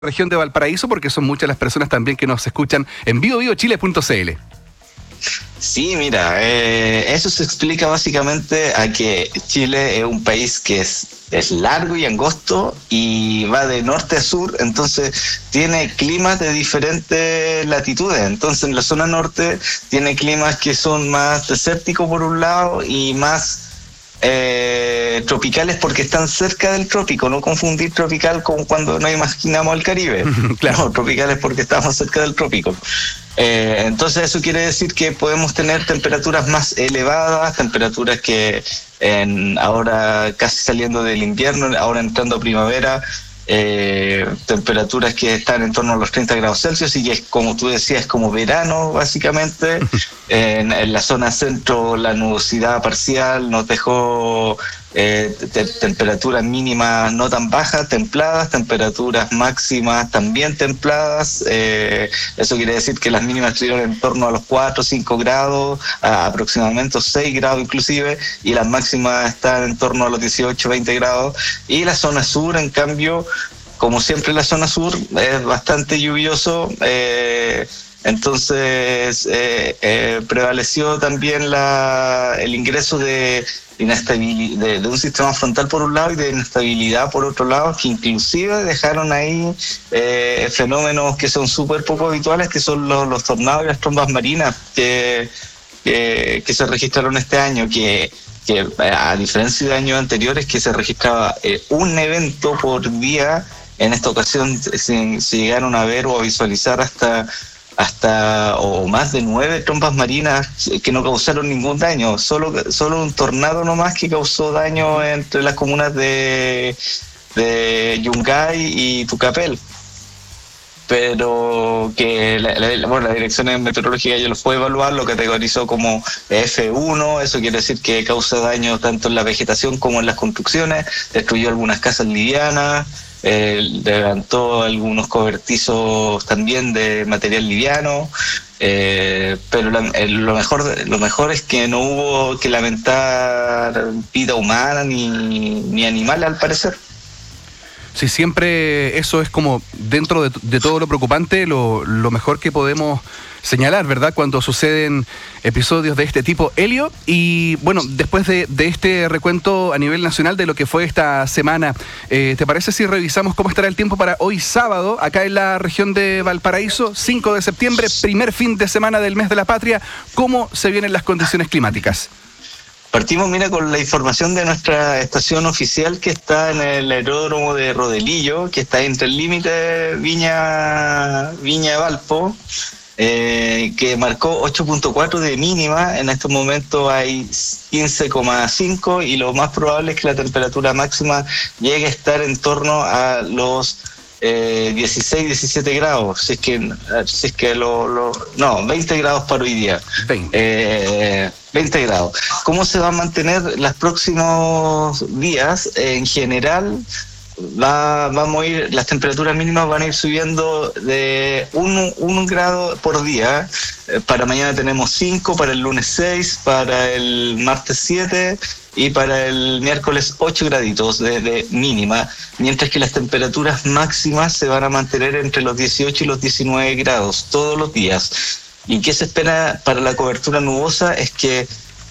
Región de Valparaíso, porque son muchas las personas también que nos escuchan en vivovivochile.cl. Sí, mira, eso se explica básicamente a que Chile es un país que es largo y angosto y va de norte a sur, entonces tiene climas de diferentes latitudes. Entonces en la zona norte tiene climas que son más desérticos por un lado y más tropicales porque están cerca del trópico, no confundir tropical con cuando nos imaginamos el Caribe. Claro. No, tropicales porque estamos cerca del trópico. Entonces eso quiere decir que podemos tener temperaturas más elevadas, temperaturas que ahora casi saliendo del invierno, ahora entrando a primavera, temperaturas que están en torno a los 30 grados Celsius y que es, como tú decías, como verano básicamente. En la zona centro la nubosidad parcial nos dejó temperaturas mínimas no tan bajas, templadas, temperaturas máximas también templadas. Eso quiere decir que las mínimas estuvieron en torno a los 4 o 5 grados, aproximadamente 6 grados inclusive, y las máximas están en torno a los 18, 20 grados. Y la zona sur, en cambio, como siempre la zona sur es bastante lluvioso, entonces prevaleció también el ingreso de un sistema frontal por un lado y de inestabilidad por otro lado, que inclusive dejaron ahí fenómenos que son súper poco habituales, que son los tornados y las trombas marinas que se registraron este año, que a diferencia de años anteriores que se registraba un evento por día. En esta ocasión se llegaron a ver o a visualizar hasta o más de 9 trombas marinas que no causaron ningún daño, solo un tornado nomás que causó daño entre las comunas de Yungay y Tucapel, pero que la Dirección Meteorológica ya lo fue a evaluar, lo categorizó como F1, eso quiere decir que causa daño tanto en la vegetación como en las construcciones, destruyó algunas casas livianas, levantó algunos cobertizos también de material liviano, pero lo mejor es que no hubo que lamentar vida humana ni animales al parecer. Sí, siempre eso es como dentro de todo lo preocupante, lo mejor que podemos señalar, ¿verdad? Cuando suceden episodios de este tipo, Elio. Y bueno, después de este recuento a nivel nacional de lo que fue esta semana, ¿te parece si revisamos cómo estará el tiempo para hoy sábado, acá en la región de Valparaíso, 5 de septiembre, primer fin de semana del mes de la patria? ¿Cómo se vienen las condiciones climáticas? Partimos, mira, con la información de nuestra estación oficial que está en el aeródromo de Rodelillo, que está entre el límite Viña-Valpo, que marcó 8.4 de mínima. En este momento hay 15,5 y lo más probable es que la temperatura máxima llegue a estar en torno a los 16, 17 grados, si es que 20 grados para hoy día. 20 grados. ¿Cómo se va a mantener los próximos días? En general, las temperaturas mínimas van a ir subiendo de 1 grado por día. Para mañana tenemos 5, para el lunes 6, para el martes 7 y para el miércoles 8 graditos de mínima, mientras que las temperaturas máximas se van a mantener entre los 18 y los 19 grados todos los días. ¿Y qué se espera para la cobertura nubosa? Es que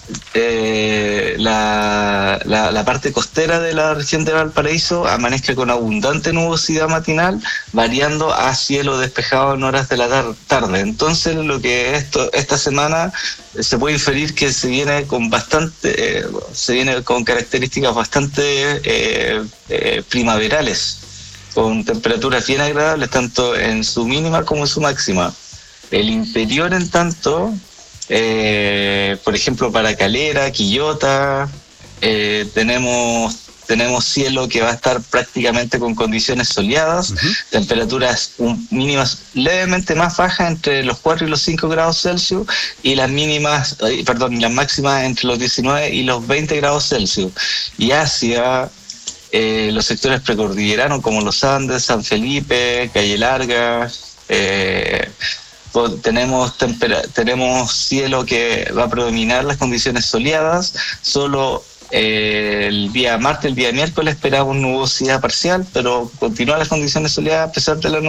la parte costera de la región de Valparaíso amanezca con abundante nubosidad matinal, variando a cielo despejado en horas de la tarde. Entonces, lo que esta semana se puede inferir que se viene con características bastante primaverales, con temperaturas bien agradables tanto en su mínima como en su máxima. El interior, en tanto, por ejemplo, para Calera, Quillota, tenemos cielo que va a estar prácticamente con condiciones soleadas, temperaturas mínimas levemente más bajas entre los 4 y los 5 grados Celsius y las máximas entre los 19 y los 20 grados Celsius. Y hacia los sectores precordilleranos como los Andes, San Felipe, Calle Larga, tenemos cielo que va a predominar las condiciones soleadas, solo El día martes, el día miércoles esperamos nubosidad parcial, pero continúan las condiciones soleadas a pesar de la